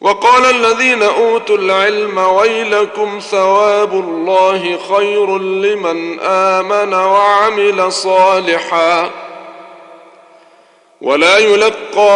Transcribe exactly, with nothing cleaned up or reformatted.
وقال الذين أوتوا العلم ويلكم ثواب الله خير لمن آمن وعمل صالحا ولا يلقى